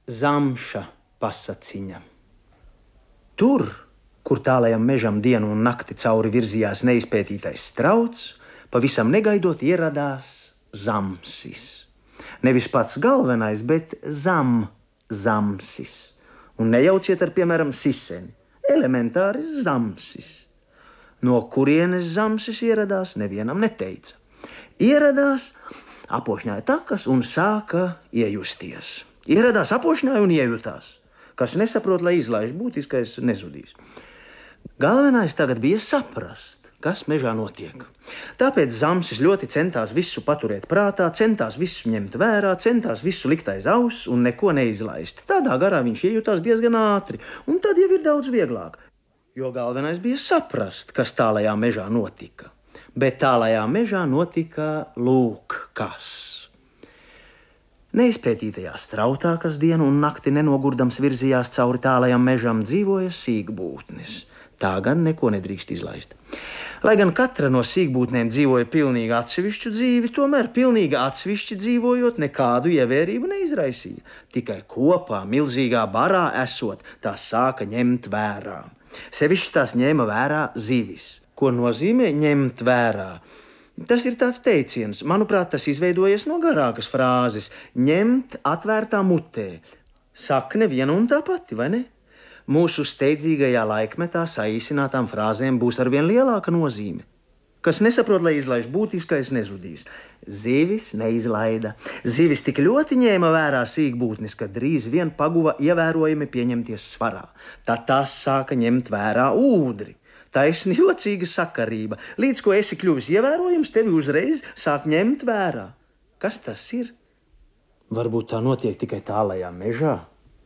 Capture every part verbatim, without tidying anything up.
Zamša pasaciņa. Tur, kur tālajam mežam dienu un nakti cauri virzījās neizpētītais strauts, pavisam negaidot ieradās zamsis. Nevis pats galvenais, bet zam zamsis. Un nejauciet ar, piemēram, siseni. Elementāri zamsis. No kurienes zamsis ieradās, nevienam neteica. Ieradās, apošņāja takas un sāka iejusties. Ieradās, apošņāja un iejutās. Kas nesaprot, lai izlaiž, būtiskais nezudīs. Galvenais tagad bija saprast, kas mežā notiek. Tāpēc zamsis ļoti centās visu paturēt prātā, centās visu ņemt vērā, centās visu likt aiz auss un neko neizlaist. Tādā garā viņš iejutās diezgan ātri, un tad jau ir daudz vieglāk. Jo galvenais bija saprast, kas tālajā mežā notika. Bet tālajā mežā notika lūk kas. Neizpētītajā strautā, kas dienu un nakti nenogurdams virzījās cauri tālajam mežam, dzīvoja sīkbūtnis. Tā gan neko nedrīkst izlaist. Lai gan katra no sīkbūtnēm dzīvoja pilnīgi atsevišķu dzīvi, tomēr pilnīgi atsevišķi dzīvojot nekādu ievērību neizraisīja. Tikai kopā, milzīgā barā esot, tās sāka ņemt vērā. Sevišķi tās ņēma vērā zivis. Ko nozīmē ņemt vērā? Tas ir tāds teiciens. Manuprāt, tas izveidojies no garākas frāzes. Ņemt atvērtā mutē. Sakne viena un tā pati, vai ne? Mūsu steidzīgajā laikmetā saīsinātām frāzēm būs arvien lielāka nozīme. Kas nesaprot, lai izlaiž, būtiskais nezudīs. Zivis neizlaida. Zivis tik ļoti ņēma vērā sīkbūtnis, ka drīz vien paguva ievērojami pieņemties svarā. Tad tās sāka ņemt vērā ūdri. Taisni jocīga sakarība. Līdz ko esi kļuvis ievērojams, tevi uzreiz sāk ņemt vērā. Kas tas ir? Varbūt tā notiek tikai tālajā mežā.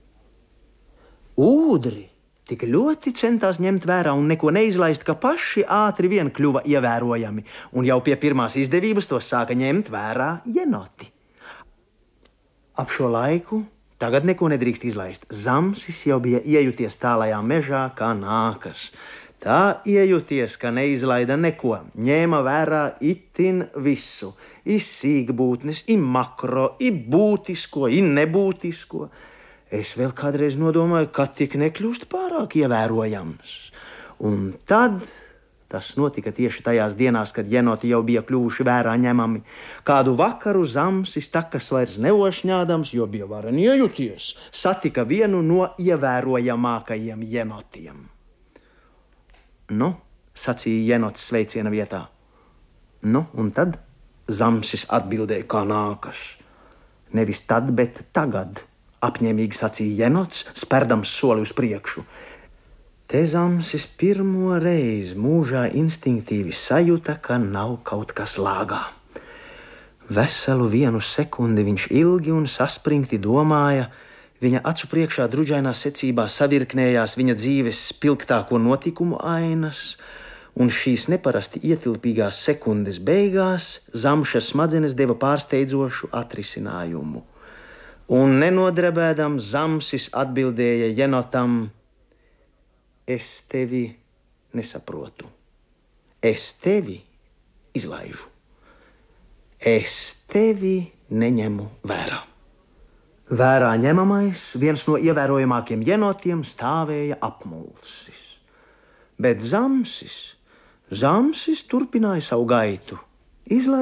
Ūdri tik ļoti centās ņemt vērā un neko neizlaist, ka paši ātri vien kļuva ievērojami, un jau pie pirmās izdevības to sāka ņemt vērā jenoti. Ap šo laiku tagad neko nedrīkst izlaist. Zamsis jau bija iejuties tālajā mežā, kā nākas. Tā iejuties, ka neizlaida neko, ņēma vērā itin visu. I sīkbūtnes, i makro, i būtisko, i nebūtisko. Es vēl kādreiz nodomāju, ka tik nekļūst pārāk ievērojams. Un tad tas notika tieši tajās dienās, kad jenoti jau bija kļuvuši vērā ņemami. Kādu vakaru zamsis takas vairs neošņādams, jo bija varen iejuties, satika vienu no ievērojamākajiem jenotiem. Nu, sacīja jenots sveiciena vietā. Nu, un tad zamsis atbildēja, kā nākas. Nevis tad, bet tagad, apņēmīgi sacīja jenots, sperdams soli uz priekšu. Te zamsis pirmo reizi mūžā instinktīvi sajuta, ka nav kaut kas lāgā. Veselu vienu sekundi viņš ilgi un saspringti domāja. Viņa acu priekšā druģainā secībā savirknējās viņa dzīves spilgtāko notikumu ainas, un šīs neparasti ietilpīgās sekundes beigās zamša smadzenes deva pārsteidzošu atrisinājumu. Un nenodrebēdam zamsis atbildēja jenotam: es tevi nesaprotu. Es tevi izlaižu. Es tevi neņemu vērā. Vērā ņemamais, viens no ievērojamākiem jenotiem, stāvēja apmulsis. Bet zamsis, zamsis turpināja savu gaitu. Izlaiž